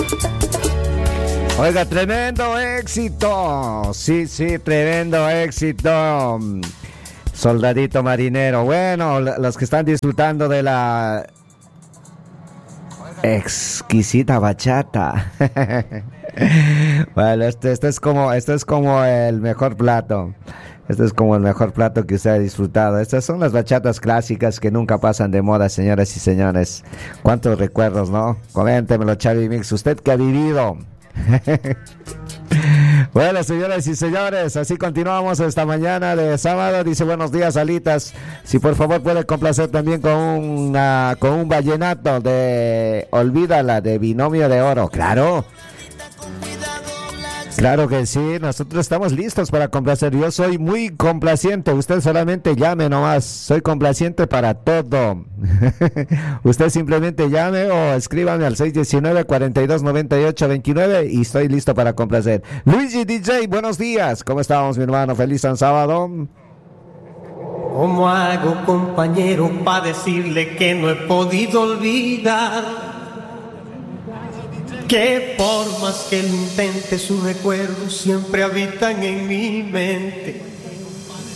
Oiga, tremendo éxito. Sí, tremendo éxito. Soldadito marinero. Bueno, los que están disfrutando de la exquisita bachata. Bueno, este es como el mejor plato. Este es como el mejor plato que usted ha disfrutado. Estas son las bachatas clásicas que nunca pasan de moda, señoras y señores. ¿Cuántos recuerdos, no? Coméntemelo, Chavi Mix. ¿Usted qué ha vivido? Bueno, señoras y señores, así continuamos esta mañana de sábado. Dice: buenos días, Alitas. Si por favor puede complacer también con un vallenato de Olvídala, de Binomio de Oro. Claro. Claro que sí, nosotros estamos listos para complacer. Yo soy muy complaciente, usted solamente llame nomás. Soy complaciente para todo. Usted simplemente llame o escríbame al 619-4298-29 y estoy listo para complacer. Luigi DJ, buenos días. ¿Cómo estamos, mi hermano? Feliz San Sábado. ¿Cómo hago, compañero, para decirle que no he podido olvidar? Que por más que lo intente, sus recuerdos siempre habitan en mi mente.